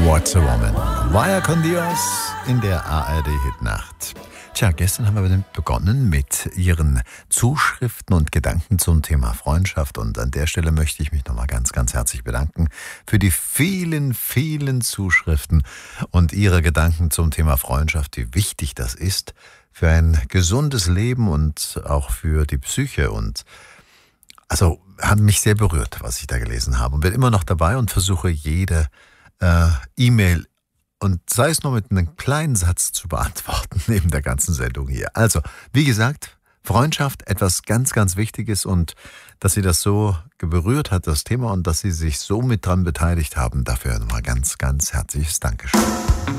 What's a Woman? Vaya con Dios in der ARD-Hitnacht. Tja, gestern haben wir begonnen mit Ihren Zuschriften und Gedanken zum Thema Freundschaft. Und an der Stelle möchte ich mich nochmal ganz, ganz herzlich bedanken für die vielen, vielen Zuschriften und Ihre Gedanken zum Thema Freundschaft, wie wichtig das ist für ein gesundes Leben und auch für die Psyche. Und also hat mich sehr berührt, was ich da gelesen habe. Und bin immer noch dabei und versuche jede E-Mail und sei es nur mit einem kleinen Satz zu beantworten, neben der ganzen Sendung hier. Also, wie gesagt, Freundschaft, etwas ganz, ganz Wichtiges und dass Sie das so berührt hat, das Thema, und dass Sie sich so mit dran beteiligt haben, dafür nochmal ganz, ganz herzliches Dankeschön.